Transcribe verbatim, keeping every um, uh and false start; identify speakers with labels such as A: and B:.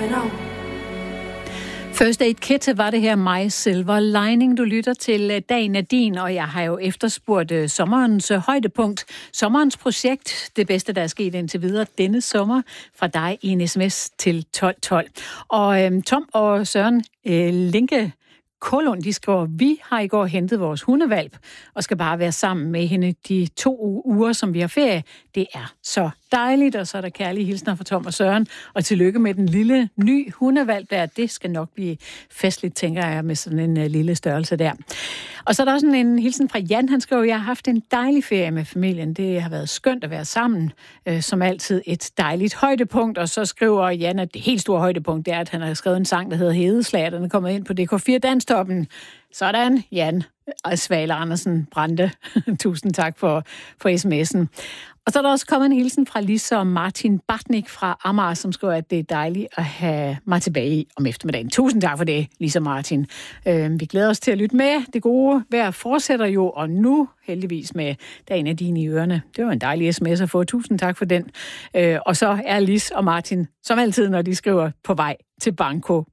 A: First Aid Kit var det her My Silver Lining. Du lytter til Dagen er din, og jeg har jo efterspurgt uh, sommerens uh, højdepunkt. Sommerens projekt, det bedste, der er sket indtil videre denne sommer, fra dig i en sms til tolv tolv. Og um, Tom og Søren uh, Linke Kålund, de skriver, vi har i går hentet vores hundevalp, og skal bare være sammen med hende de to uger, som vi har ferie. Det er så dejligt, og så er der kærlige hilsner fra Tom og Søren, og tillykke med den lille, ny hundevalp der. Det skal nok blive festligt, tænker jeg, med sådan en uh, lille størrelse der. Og så er der også en hilsen fra Jan. Han skriver, jeg har haft en dejlig ferie med familien. Det har været skønt at være sammen, øh, som altid et dejligt højdepunkt. Og så skriver Jan, at det helt store højdepunkt, det er, at han har skrevet en sang, der hedder Hedeslag, den er kommet ind på D K fire Danstoppen. Sådan, Jan Svale Andersen Brande. Tusind tak for, for sms'en. Og så er der også kommet en hilsen fra Lisa og Martin Bartnik fra Amager, som skriver, at det er dejligt at have mig tilbage om eftermiddagen. Tusind tak for det, Lisa og Martin. Øh, vi glæder os til at lytte med. Det gode vejr fortsætter jo, og nu heldigvis med Dagen af dine i ørerne. Det var en dejlig sms at få. Tusind tak for den. Øh, og så er Lis og Martin, som altid, når de skriver, på vej til Banco